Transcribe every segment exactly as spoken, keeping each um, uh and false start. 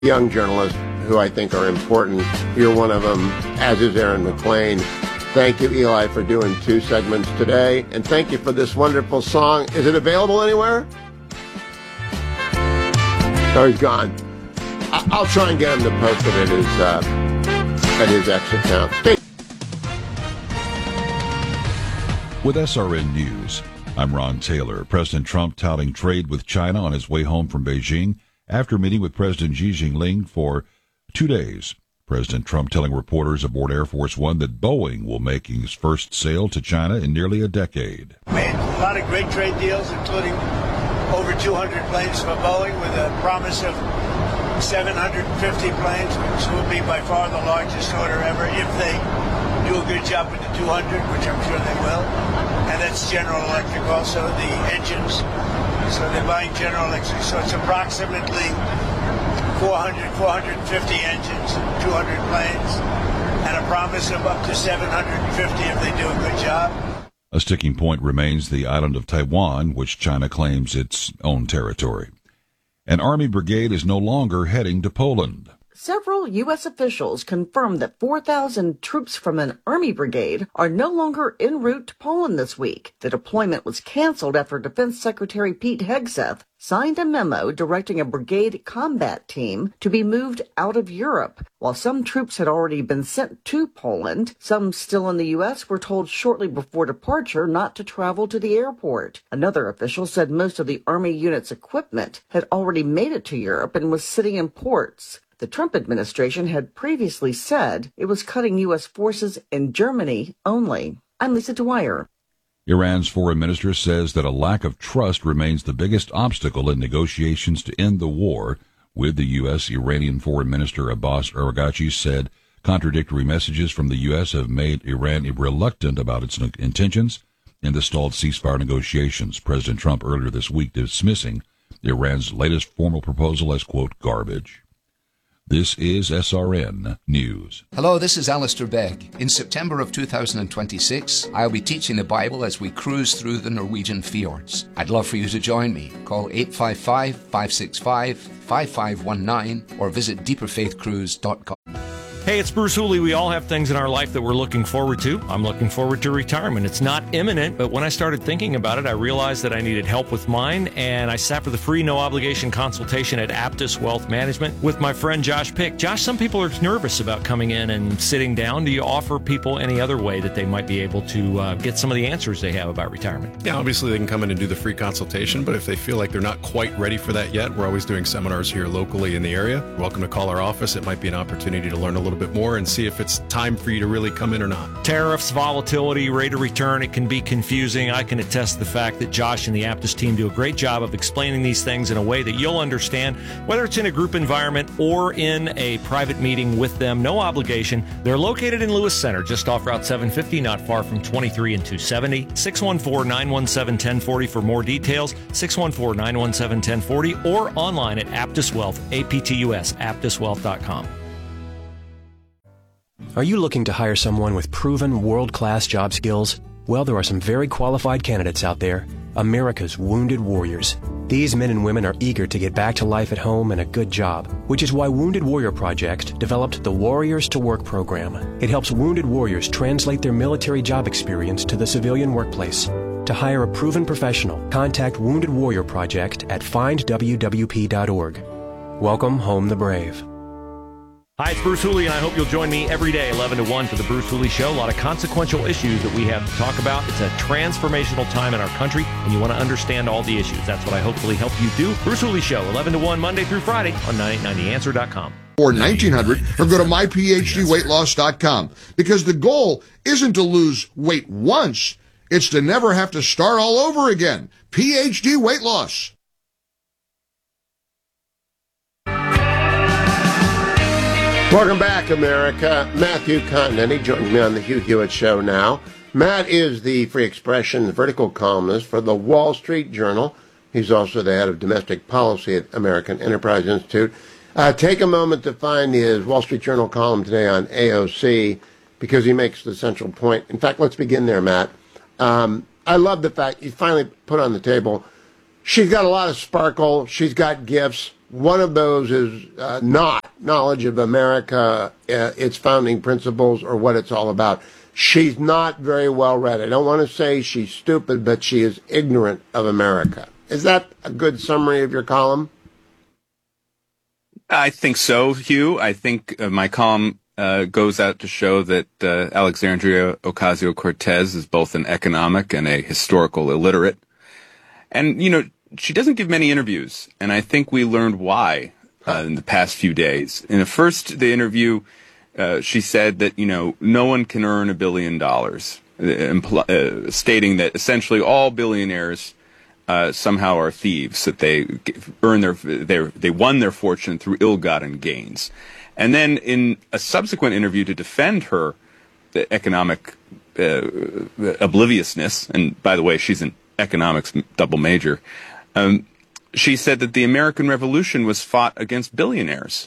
young journalists who I think are important. You're one of them, as is Aaron McLean. Thank you, Eli, for doing two segments today. And thank you for this wonderful song. Is it available anywhere? Oh, he's gone. I- I'll try and get him to post it at his, uh, at his X account. Stay- With S R N News, I'm Ron Taylor. President Trump touting trade with China on his way home from Beijing after meeting with President Xi Jinping for two days. President Trump telling reporters aboard Air Force One that Boeing will make his first sale to China in nearly a decade. Made a lot of great trade deals, including over two hundred planes for Boeing with a promise of seven hundred fifty planes, which will be by far the largest order ever if they do a good job with the two hundred, which I'm sure they will. And that's General Electric also, the engines. So they're buying General Electric. So it's approximately four hundred, four hundred fifty engines, two hundred planes, and a promise of up to seven hundred fifty if they do a good job. A sticking point remains the island of Taiwan, which China claims its own territory. An Army brigade is no longer heading to Poland. Several U S officials confirmed that four thousand troops from an Army brigade are no longer en route to Poland this week. The deployment was canceled after Defense Secretary Pete Hegseth signed a memo directing a brigade combat team to be moved out of Europe. While some troops had already been sent to Poland, some still in the U S were told shortly before departure not to travel to the airport. Another official said most of the Army unit's equipment had already made it to Europe and was sitting in ports. The Trump administration had previously said it was cutting U S forces in Germany only. I'm Lisa Dwyer. Iran's foreign minister says that a lack of trust remains the biggest obstacle in negotiations to end the war, with the U S. Iranian Foreign Minister Abbas Araghchi said contradictory messages from the U S have made Iran reluctant about its intentions in the stalled ceasefire negotiations. President Trump earlier this week dismissing Iran's latest formal proposal as, quote, garbage. This is S R N News. Hello, this is Alistair Begg. In September of two thousand twenty-six, I'll be teaching the Bible as we cruise through the Norwegian fjords. I'd love for you to join me. Call eight five five, five six five, five five one nine or visit deeper faith cruise dot com. Hey, it's Bruce Hooley. We all have things in our life that we're looking forward to. I'm looking forward to retirement. It's not imminent, but when I started thinking about it, I realized that I needed help with mine, and I sat for the free, no-obligation consultation at Aptus Wealth Management with my friend Josh Pick. Josh, some people are nervous about coming in and sitting down. Do you offer people any other way that they might be able to uh, get some of the answers they have about retirement? Yeah, obviously they can come in and do the free consultation, but if they feel like they're not quite ready for that yet, we're always doing seminars here locally in the area. You're welcome to call our office. It might be an opportunity to learn a little bit more and see if it's time for you to really come in or not. Tariffs, volatility, rate of return, it can be confusing. I can attest to the fact that Josh and the Aptus team do a great job of explaining these things in a way that you'll understand, whether it's in a group environment or in a private meeting with them. No obligation. They're located in Lewis Center, just off Route seven fifty, not far from twenty-three and two seventy. six one four, nine one seven, one zero four zero for more details. six one four, nine one seven, one zero four zero or online at Aptus Wealth, A P T U S, aptus wealth dot com. Are you looking to hire someone with proven world-class job skills? Well, there are some very qualified candidates out there. America's Wounded Warriors. These men and women are eager to get back to life at home and a good job, which is why Wounded Warrior Project developed the Warriors to Work program. It helps wounded warriors translate their military job experience to the civilian workplace. To hire a proven professional, contact Wounded Warrior Project at find w w p dot org. Welcome home the brave. Hi, it's Bruce Hooley, and I hope you'll join me every day, eleven to one, for the Bruce Hooley Show. A lot of consequential issues that we have to talk about. It's a transformational time in our country, and you want to understand all the issues. That's what I hopefully help you do. Bruce Hooley Show, eleven to one, Monday through Friday on ninety-eight ninety answer dot com. Or nineteen hundred, or go to my p h d weight loss dot com. Because the goal isn't to lose weight once, it's to never have to start all over again. P H D Weight Loss. Welcome back, America. Matthew Condon, he joins me on the Hugh Hewitt Show now. Matt is the Free Expression vertical columnist for the Wall Street Journal. He's also the head of domestic policy at American Enterprise Institute. Uh, take a moment to find his Wall Street Journal column today on A O C because he makes the central point. In fact, let's begin there, Matt. Um, I love the fact you finally put on the table, she's got a lot of sparkle, she's got gifts, One of those is uh, not knowledge of America, uh, its founding principles, or what it's all about. She's not very well read. I don't want to say she's stupid, but she is ignorant of America. Is that a good summary of your column? I think so, Hugh. I think uh, my column uh, goes out to show that uh, Alexandria Ocasio-Cortez is both an economic and a historical illiterate. And, you know, she doesn't give many interviews, and I think we learned why uh, in the past few days. In the first the interview, uh, she said that, you know, no one can earn a billion dollars, uh, impl- uh, stating that essentially all billionaires uh, somehow are thieves, that they earn their they they won their fortune through ill-gotten gains. And then in a subsequent interview to defend her the economic uh, obliviousness, and by the way, she's an economics double major. Um, she said that the American Revolution was fought against billionaires.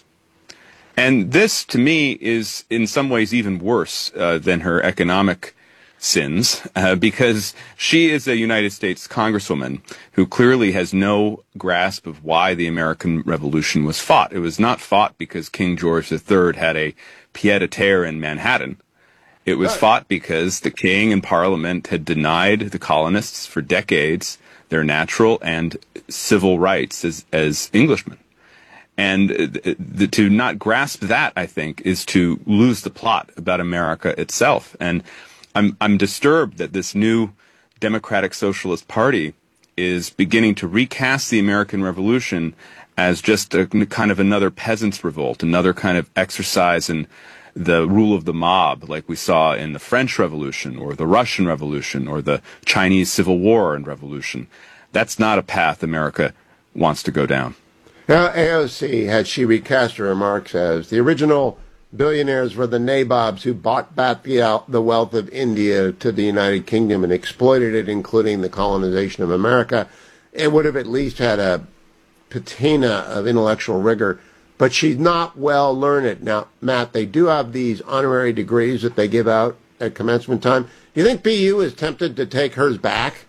And this, to me, is in some ways even worse uh, than her economic sins, uh, because she is a United States congresswoman who clearly has no grasp of why the American Revolution was fought. It was not fought because King George the Third had a pied-à-terre in Manhattan. It was fought because the king and parliament had denied the colonists for decades their natural and civil rights as, as Englishmen. And the, the, to not grasp that, I think, is to lose the plot about America itself. And I'm, I'm disturbed that this new Democratic Socialist Party is beginning to recast the American Revolution as just a kind of another peasants' revolt, another kind of exercise in the rule of the mob, like we saw in the French Revolution or the Russian Revolution or the Chinese Civil War and Revolution. That's not a path America wants to go down. Now, A O C, had she recast her remarks as the original billionaires were the nabobs who bought back the, the wealth of India to the United Kingdom and exploited it, including the colonization of America, it would have at least had a patina of intellectual rigor. But she's not well learned. Now, Matt, they do have these honorary degrees that they give out at commencement time. Do you think B U is tempted to take hers back?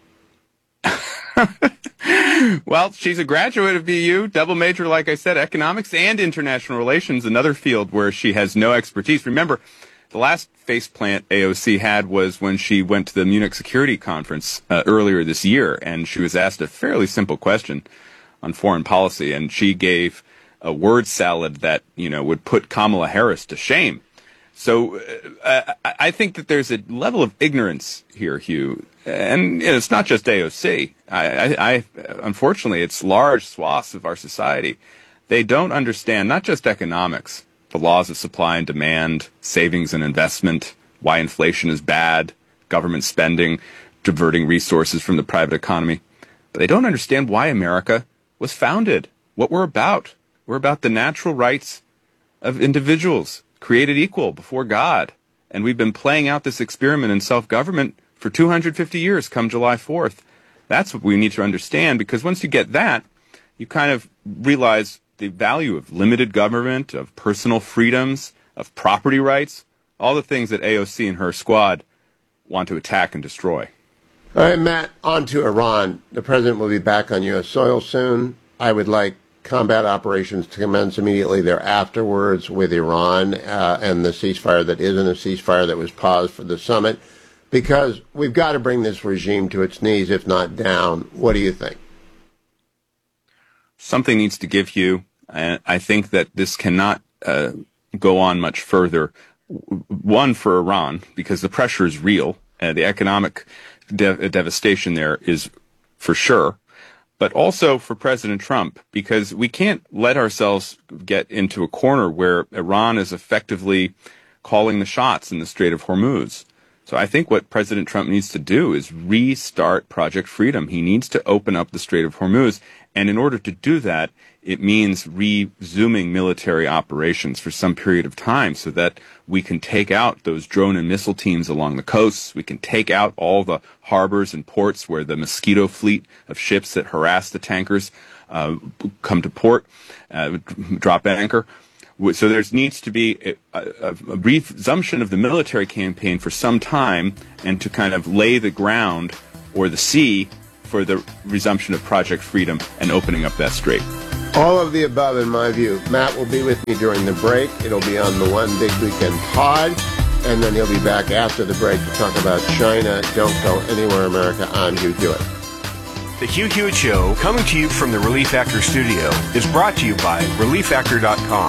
Well, she's a graduate of B U, double major, like I said, economics and international relations, another field where she has no expertise. Remember, the last faceplant A O C had was when she went to the Munich Security Conference uh, earlier this year, and she was asked a fairly simple question on foreign policy, and she gave a word salad that, you know, would put Kamala Harris to shame. So uh, I think that there's a level of ignorance here, Hugh, and you know, it's not just A O C. I, I, I, unfortunately, it's large swaths of our society. They don't understand not just economics, the laws of supply and demand, savings and investment, why inflation is bad, government spending, diverting resources from the private economy. But they don't understand why America was founded, what we're about. We're about the natural rights of individuals, created equal before God. And we've been playing out this experiment in self-government for two hundred fifty years come July fourth. That's what we need to understand, because once you get that, you kind of realize the value of limited government, of personal freedoms, of property rights, all the things that A O C and her squad want to attack and destroy. All right, Matt, on to Iran. The president will be back on U S soil soon. I would like combat operations to commence immediately thereafterwards with Iran uh, and the ceasefire that isn't a ceasefire that was paused for the summit, because we've got to bring this regime to its knees, if not down. What do you think? Something needs to give, Hugh. And I think that this cannot uh, go on much further. One, for Iran, because the pressure is real. Uh, the economic de- devastation there is for sure. But also for President Trump, because we can't let ourselves get into a corner where Iran is effectively calling the shots in the Strait of Hormuz. So I think what President Trump needs to do is restart Project Freedom. He needs to open up the Strait of Hormuz. And in order to do that, it means resuming military operations for some period of time so that we can take out those drone and missile teams along the coasts. We can take out all the harbors and ports where the Mosquito fleet of ships that harass the tankers uh, come to port, uh, drop anchor. So there needs to be a, a, a resumption of the military campaign for some time, and to kind of lay the ground or the sea for the resumption of Project Freedom and opening up that strait. All of the above, in my view. Matt will be with me during the break. It'll be on the One Big Weekend pod, and then he'll be back after the break to talk about China. Don't go anywhere, America. I'm Hugh Hewitt. The Hugh Hewitt Show, coming to you from the Relief Factor studio, is brought to you by relief factor dot com.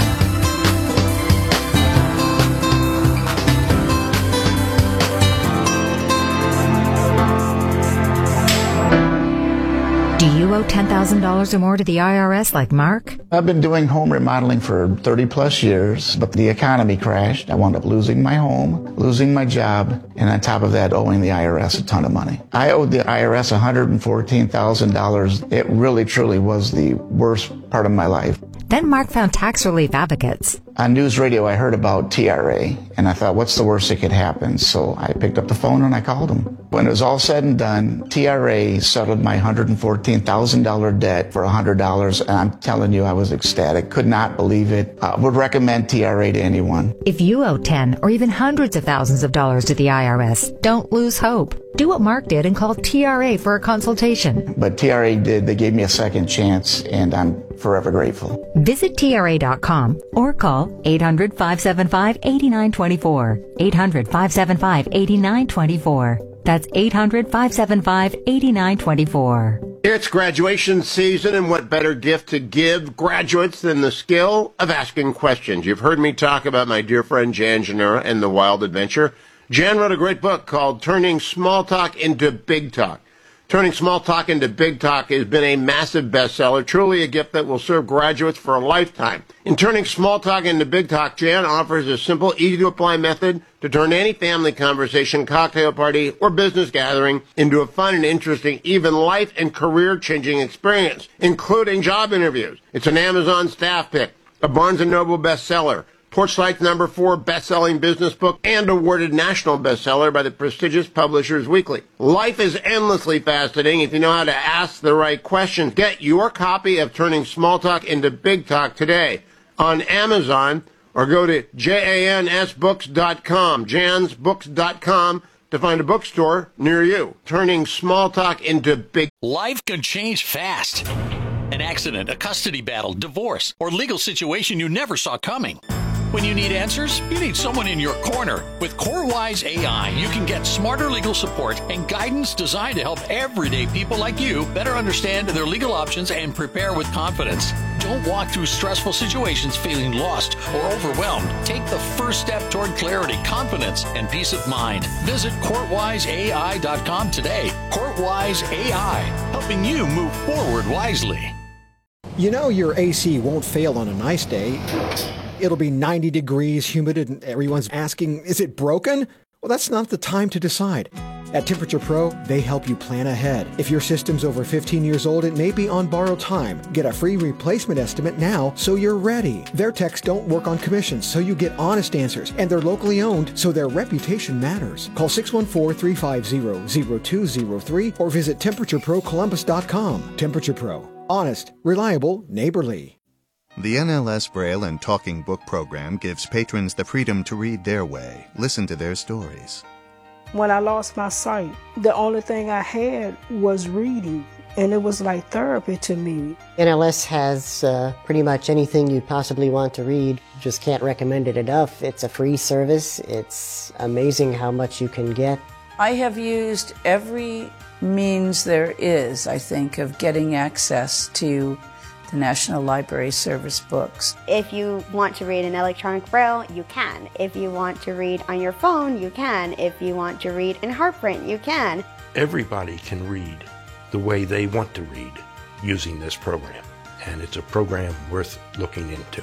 Do you owe ten thousand dollars or more to the I R S like Mark? I've been doing home remodeling for thirty plus years, but the economy crashed. I wound up losing my home, losing my job, and on top of that, owing the I R S a ton of money. I owed the I R S one hundred fourteen thousand dollars. It really, truly was the worst part of my life. Then Mark found Tax Relief Advocates. On news radio, I heard about T R A, and I thought, what's the worst that could happen? So I picked up the phone and I called them. When it was all said and done, T R A settled my one hundred fourteen thousand dollars debt for one hundred dollars, and I'm telling you, I was ecstatic. Could not believe it. I would recommend T R A to anyone. If you owe ten or even hundreds of thousands of dollars to the I R S, don't lose hope. Do what Mark did and call T R A for a consultation. But T R A did. They gave me a second chance, and I'm forever grateful. Visit T R A dot com or call eight hundred, five seven five, eight nine two four. eight hundred, five seven five, eight nine two four. That's eight hundred, five seven five, eight nine two four. It's graduation season, and what better gift to give graduates than the skill of asking questions? You've heard me talk about my dear friend Jan Genera and the Wild Adventure. Jan wrote a great book called Turning Small Talk into Big Talk. Turning Small Talk into Big Talk has been a massive bestseller, truly a gift that will serve graduates for a lifetime. In Turning Small Talk into Big Talk, Jan offers a simple, easy-to-apply method to turn any family conversation, cocktail party, or business gathering into a fun and interesting, even life and career-changing experience, including job interviews. It's an Amazon staff pick, a Barnes and Noble bestseller, Porchlight's number four best-selling business book, and awarded national bestseller by the prestigious Publishers Weekly. Life is endlessly fascinating if you know how to ask the right questions. Get your copy of Turning Small Talk into Big Talk today on Amazon, or go to jans books dot com, jans books dot com, to find a bookstore near you. Turning Small Talk into Big... Life can change fast. An accident, a custody battle, divorce, or legal situation you never saw coming. When you need answers, you need someone in your corner. With CoreWise A I, you can get smarter legal support and guidance designed to help everyday people like you better understand their legal options and prepare with confidence. Don't walk through stressful situations feeling lost or overwhelmed. Take the first step toward clarity, confidence, and peace of mind. Visit court wise A I dot com today. CourtWise A I, helping you move forward wisely. You know your A C won't fail on a nice day. It'll be ninety degrees, humid, and everyone's asking, is it broken? Well, that's not the time to decide. At Temperature Pro, they help you plan ahead. If your system's over fifteen years old, it may be on borrowed time. Get a free replacement estimate now so you're ready. Their techs don't work on commissions, so you get honest answers. And they're locally owned, so their reputation matters. Call six one four, three five zero, zero two zero three or visit temperature pro columbus dot com. Temperature Pro. Honest, reliable, neighborly. The N L S Braille and Talking Book program gives patrons the freedom to read their way, listen to their stories. When I lost my sight, the only thing I had was reading, and it was like therapy to me. N L S has uh, pretty much anything you possibly want to read. Just can't recommend it enough. It's a free service. It's amazing how much you can get. I have used every means there is, I think, of getting access to the National Library Service books. If you want to read in electronic braille, you can. If you want to read on your phone, you can. If you want to read in HeartPrint, you can. Everybody can read the way they want to read using this program, and it's a program worth looking into.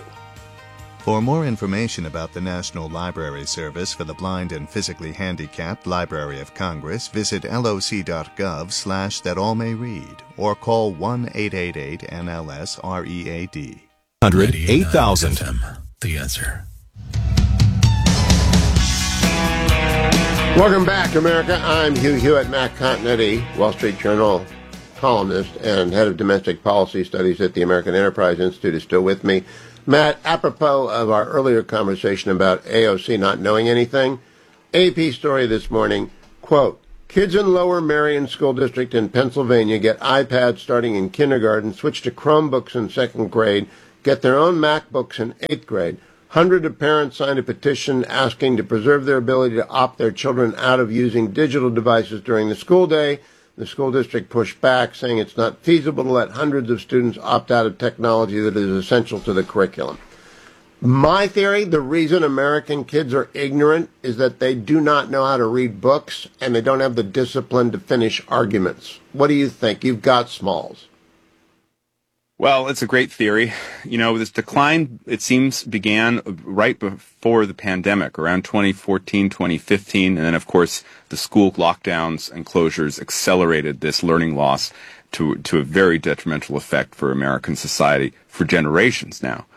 For more information about the National Library Service for the Blind and Physically Handicapped Library of Congress, visit loc.gov slash that all may read or call one eight eight eight N L S R E A D. one hundred eight thousand. The answer. Welcome back, America. I'm Hugh Hewitt, Matt Continetti, Wall Street Journal columnist and head of domestic policy studies at the American Enterprise Institute, is still with me. Matt, apropos of our earlier conversation about A O C not knowing anything, A P story this morning, quote, Kids in Lower Merion School District in Pennsylvania get iPads starting in kindergarten, switch to Chromebooks in second grade, get their own MacBooks in eighth grade. Hundreds of parents signed a petition asking to preserve their ability to opt their children out of using digital devices during the school day. The school district pushed back, saying it's not feasible to let hundreds of students opt out of technology that is essential to the curriculum. My theory, the reason American kids are ignorant is that they do not know how to read books and they don't have the discipline to finish arguments. What do you think? You've got Smalls. Well, it's a great theory. You know, this decline, it seems, began right before the pandemic, around twenty fourteen, twenty fifteen, and then, of course, the school lockdowns and closures accelerated this learning loss to, to a very detrimental effect for American society for generations now.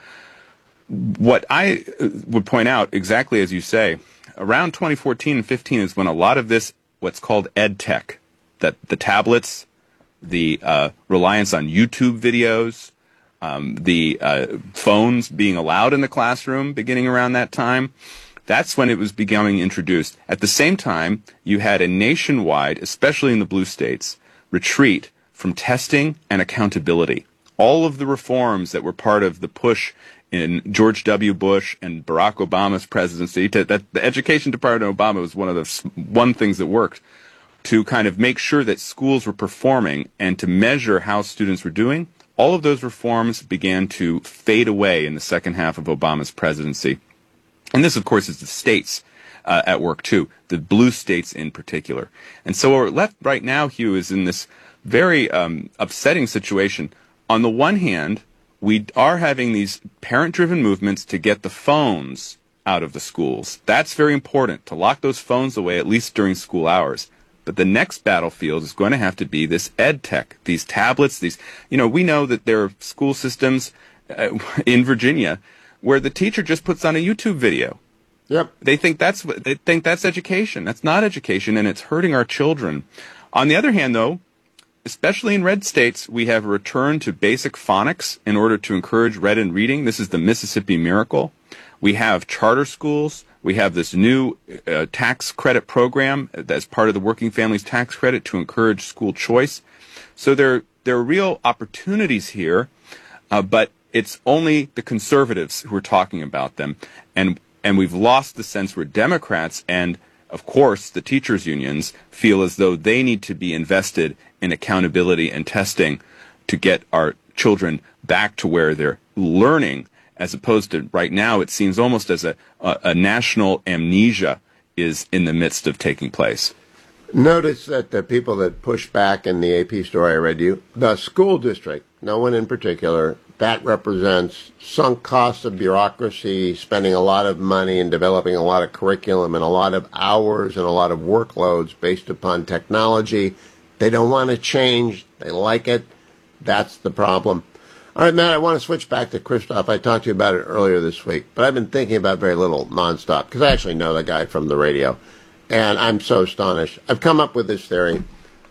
What I would point out, exactly as you say, around twenty fourteen and fifteen is when a lot of this, what's called ed tech, that the tablets, the uh, reliance on YouTube videos, um, the uh, phones being allowed in the classroom beginning around that time, that's when it was becoming introduced. At the same time, you had a nationwide, especially in the blue states, retreat from testing and accountability. All of the reforms that were part of the push in George W. Bush and Barack Obama's presidency, to, that the Education Department of Obama was one of the one things that worked to kind of make sure that schools were performing and to measure how students were doing. All of those reforms began to fade away in the second half of Obama's presidency. And this, of course, is the states uh, at work, too, the blue states in particular. And so what we're left right now, Hugh, is in this very um, upsetting situation. On the one hand, we are having these parent-driven movements to get the phones out of the schools. That's very important, to lock those phones away, at least during school hours. But the next battlefield is going to have to be this ed tech, these tablets, these, you know, we know that there are school systems uh, in Virginia where the teacher just puts on a YouTube video. Yep. They think that's they think that's education. That's not education, and it's hurting our children. On the other hand, though, especially in red states, we have a return to basic phonics in order to encourage read and reading. This is the Mississippi Miracle. We have charter schools. We have this new uh, tax credit program that's part of the Working Families Tax Credit to encourage school choice. So there, there are real opportunities here, uh, but it's only the conservatives who are talking about them. And, and we've lost the sense where Democrats and, of course, the teachers' unions feel as though they need to be invested in accountability and testing to get our children back to where they're learning, as opposed to right now it seems almost as a, a, a national amnesia is in the midst of taking place. Notice that the people that push back in the A P story I read you, the school district, no one in particular, that represents sunk costs of bureaucracy, spending a lot of money and developing a lot of curriculum and a lot of hours and a lot of workloads based upon technology. They don't want to change. They like it. That's the problem. All right, Matt, I want to switch back to Christoph. I talked to you about it earlier this week, but I've been thinking about very little nonstop because I actually know the guy from the radio, and I'm so astonished. I've come up with this theory.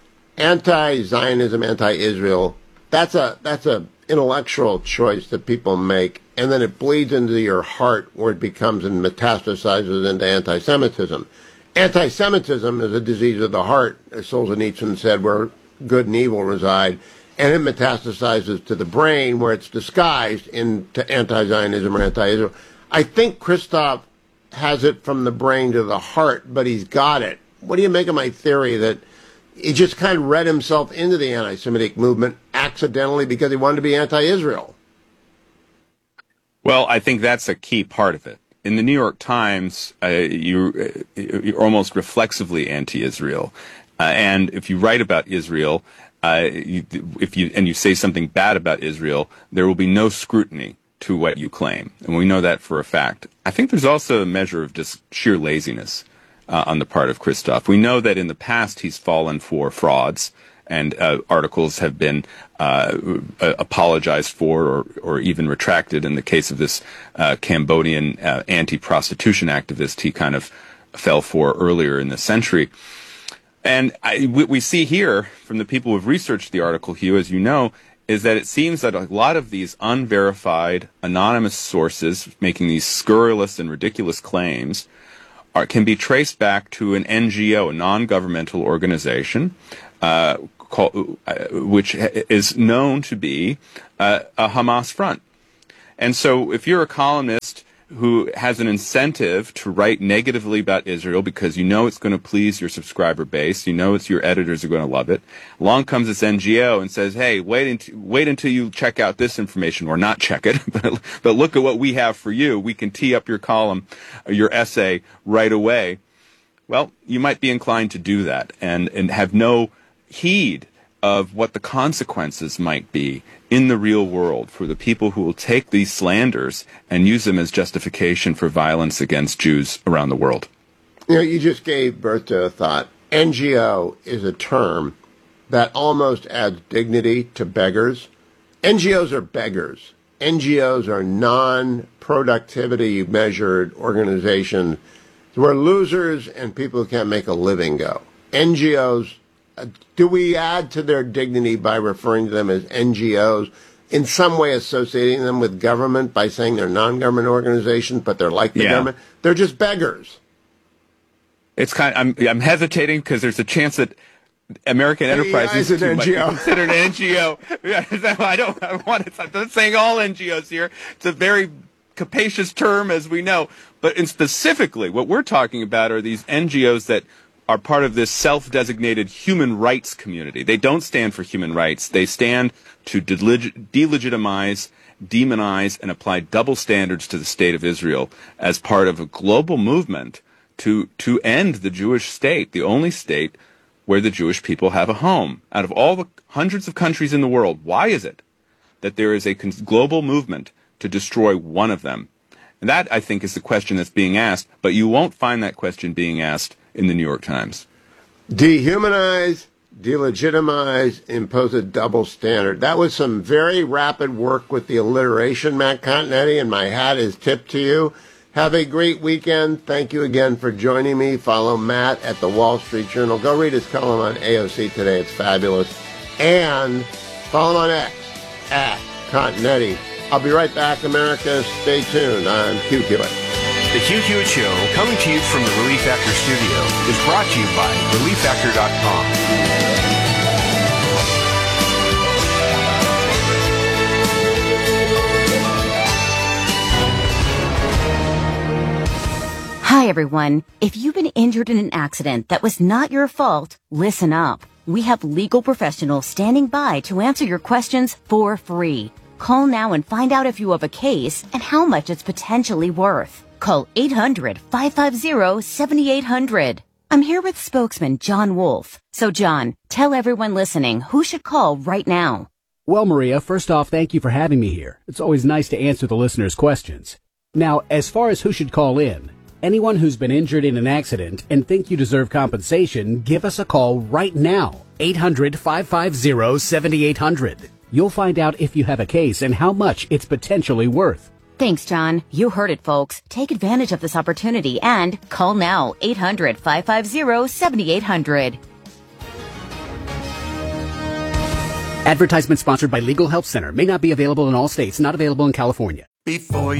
Anti-Zionism, anti-Israel, that's a that's a intellectual choice that people make, and then it bleeds into your heart where it becomes and metastasizes into anti-Semitism. Anti-Semitism is a disease of the heart, as Solzhenitsyn said, where good and evil reside, and it metastasizes to the brain where it's disguised into anti-Zionism or anti-Israel. I think Christoph has it from the brain to the heart, but he's got it. What do you make of my theory that he just kind of read himself into the anti-Semitic movement accidentally because he wanted to be anti-Israel? Well, I think that's a key part of it. In the New York Times, uh, you, you're almost reflexively anti-Israel. Uh, and if you write about Israel, uh, you, if you and you say something bad about Israel, there will be no scrutiny to what you claim. And we know that for a fact. I think there's also a measure of just sheer laziness uh, on the part of Christoph. We know that in the past he's fallen for frauds, and uh, articles have been uh, apologized for or, or even retracted. In the case of this uh, Cambodian uh, anti-prostitution activist he kind of fell for earlier in the century. And I, what we see here from the people who have researched the article, Hugh, as you know, is that it seems that a lot of these unverified, anonymous sources making these scurrilous and ridiculous claims are, can be traced back to an N G O, a non-governmental organization, uh, called, uh, which is known to be uh, a Hamas front. And so if you're a columnist who has an incentive to write negatively about Israel because you know it's going to please your subscriber base, you know it's your editors are going to love it, along comes this N G O and says, hey, wait until, wait until you check out this information, or not check it, but, but look at what we have for you. We can tee up your column, your essay right away. Well, you might be inclined to do that and, and have no heed of what the consequences might be in the real world for the people who will take these slanders and use them as justification for violence against Jews around the world. You know, you just gave birth to a thought. N G O is a term that almost adds dignity to beggars. N G Os are beggars. N G Os are non-productivity measured organizations where losers and people who can't make a living go. N G Os, do we add to their dignity by referring to them as N G Os, in some way associating them with government by saying they're non-government organizations, but they're like the Yeah. government? They're just beggars. It's kind of, I'm, I'm hesitating because there's a chance that American Enterprise is an Institute might be N G O. considered an N G O. Yeah, I don't, I want to, I'm not saying all N G Os here. It's a very capacious term, as we know. But in specifically, what we're talking about are these N G Os that are part of this self-designated human rights community. They don't stand for human rights. They stand to deleg- delegitimize, demonize, and apply double standards to the state of Israel as part of a global movement to to end the Jewish state, the only state where the Jewish people have a home. Out of all the hundreds of countries in the world, why is it that there is a con- global movement to destroy one of them? And that, I think, is the question that's being asked, but you won't find that question being asked in the New York Times. Dehumanize, delegitimize, impose a double standard. That was some very rapid work with the alliteration, Matt Continetti, and my hat is tipped to you. Have a great weekend. Thank you again for joining me. Follow Matt at the Wall Street Journal. Go read his column on A O C today. It's fabulous. And follow him on X, at Continetti. I'll be right back, America. Stay tuned. I'm Hugh Hewitt. The Hugh Hewitt Show, coming to you from the Relief Factor studio, is brought to you by relief factor dot com. Hi, everyone. If you've been injured in an accident that was not your fault, listen up. We have legal professionals standing by to answer your questions for free. Call now and find out if you have a case and how much it's potentially worth. Call eight hundred, five five zero, seven eight zero zero. I'm here with spokesman John Wolf. So, John, tell everyone listening who should call right now. Well, Maria, first off, thank you for having me here. It's always nice to answer the listeners' questions. Now, as far as who should call in, anyone who's been injured in an accident and think you deserve compensation, give us a call right now. eight hundred, five five zero, seven eight zero zero. You'll find out if you have a case and how much it's potentially worth. Thanks, John. You heard it, folks. Take advantage of this opportunity and call now. eight hundred, five five zero, seven eight zero zero. Advertisement sponsored by Legal Help Center. May not be available in all states. Not available in California. Before you